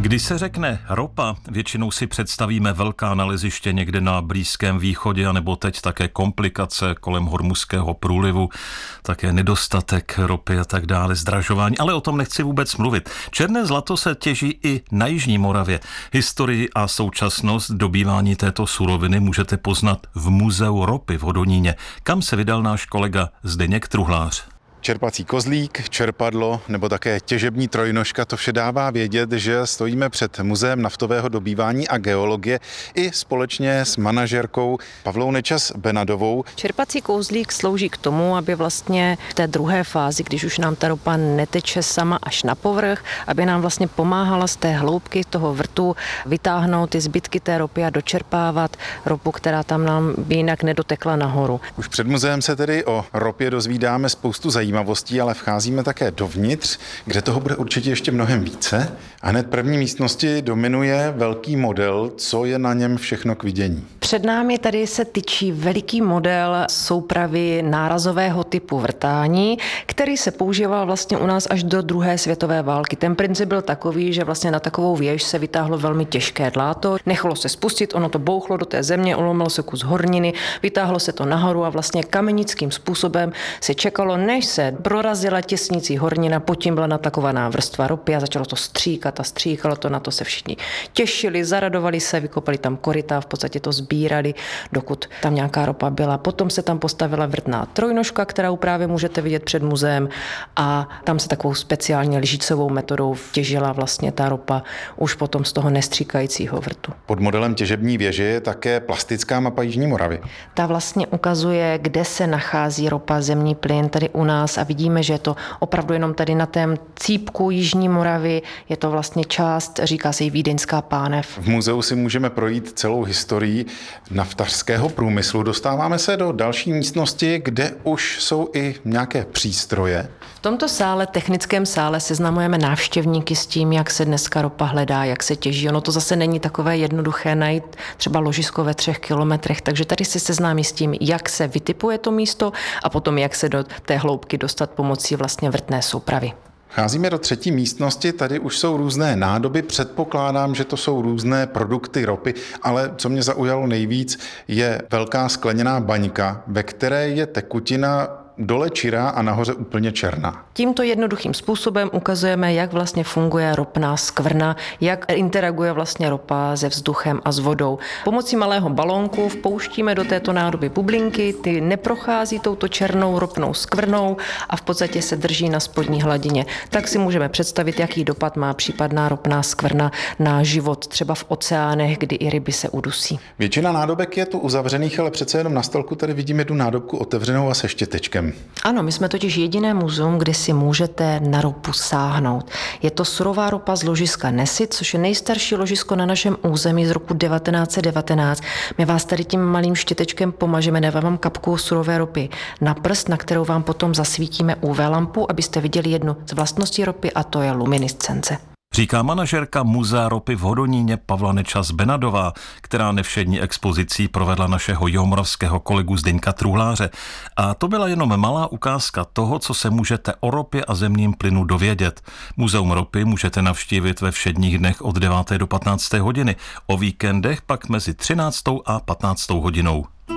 Když se řekne ropa, většinou si představíme velká naleziště někde na Blízkém východě, anebo teď také komplikace kolem Hormuzského průlivu, také nedostatek ropy a tak dále, zdražování, ale o tom nechci vůbec mluvit. Černé zlato se těží i na Jižní Moravě. Historii a současnost dobývání této suroviny můžete poznat v Muzeu ropy v Hodoníně, kam se vydal náš kolega Zdeněk Truhlář. Čerpací kozlík, čerpadlo nebo také těžební trojnožka, to vše dává vědět, že stojíme před Muzeem naftového dobývání a geologie i společně s manažerkou Pavlou Nečas-Benadovou. Čerpací kouzlík slouží k tomu, aby vlastně v té druhé fázi, když už nám ta ropa neteče sama až na povrch, aby nám vlastně pomáhala z té hloubky toho vrtu vytáhnout ty zbytky té ropy a dočerpávat ropu, která tam nám by jinak nedotekla nahoru. Už před muzeem se tedy o ropě dozvídáme spoustu zajímavostí, ale vcházíme také dovnitř, kde toho bude určitě ještě mnohem více. A hned první místnosti dominuje velký model, co je na něm všechno k vidění. Před námi tady se tyčí veliký model soupravy nárazového typu vrtání, který se používal vlastně u nás až do druhé světové války. Ten princip byl takový, že vlastně na takovou věž se vytáhlo velmi těžké dláto, nechalo se spustit, ono to bouchlo do té země, ulomilo se kus horniny, vytáhlo se to nahoru a vlastně kamenickým způsobem se čekalo, než se prorazila těsnicí hornina, pod tím byla natakovaná vrstva ropy a začalo to stříkat a stříkalo to, na to se všichni těšili, zaradovali se, vykopali tam koryta, v podstatě to sbírali, dokud tam nějaká ropa byla. Potom se tam postavila vrtná trojnožka, kterou právě můžete vidět před muzeem, a tam se takovou speciálně lžícovou metodou těžila vlastně ta ropa už potom z toho nestříkajícího vrtu. Pod modelem těžební věže je také plastická mapa Jižní Moravy. Ta vlastně ukazuje, kde se nachází ropa, zemní plyn tady u nás, a vidíme, že je to opravdu jenom tady na tém cípku Jižní Moravy, je to vlastně část, říká se jí Vídeňská pánev. V muzeu si můžeme projít celou historii naftařského průmyslu. Dostáváme se do další místnosti, kde už jsou i nějaké přístroje. V tomto sále, technickém sále, seznamujeme návštěvníky s tím, jak se dneska ropa hledá, jak se těží. Ono to zase není takové jednoduché najít třeba ložisko ve 3 kilometrech, takže tady se seznámí s tím, jak se vytipuje to místo a potom jak se do té hloubky dostat pomocí vlastně vrtné soupravy. Cházíme do třetí místnosti, tady už jsou různé nádoby, předpokládám, že to jsou různé produkty ropy, ale co mě zaujalo nejvíc, je velká skleněná baňka, ve které je tekutina dole čirá a nahoře úplně černá. Tímto jednoduchým způsobem ukazujeme, jak vlastně funguje ropná skvrna, jak interaguje vlastně ropa se vzduchem a s vodou. Pomocí malého balónku vpouštíme do této nádoby bublinky, ty neprochází touto černou ropnou skvrnou a v podstatě se drží na spodní hladině. Tak si můžeme představit, jaký dopad má případná ropná skvrna na život třeba v oceánech, kdy i ryby se udusí. Většina nádobek je tu uzavřených, ale přece jenom na stolku tady vidíme jednu nádobku otevřenou a se štětečkem. Ano, my jsme totiž jediné muzeum, kde si můžete na ropu sáhnout. Je to surová ropa z ložiska Nesit, což je nejstarší ložisko na našem území z roku 1919. My vás tady tím malým štětečkem pomažeme, dáváme vám kapku surové ropy na prst, na kterou vám potom zasvítíme UV lampu, abyste viděli jednu z vlastností ropy, a to je luminiscence. Říká manažerka Muzea ropy v Hodoníně Pavla Nečas-Benadová, která nevšední expozicí provedla našeho jihomoravského kolegu Zdeňka Truhláře. A to byla jenom malá ukázka toho, co se můžete o ropě a zemním plynu dovědět. Muzeum ropy můžete navštívit ve všedních dnech od 9. do 15. hodiny, o víkendech pak mezi 13. a 15. hodinou.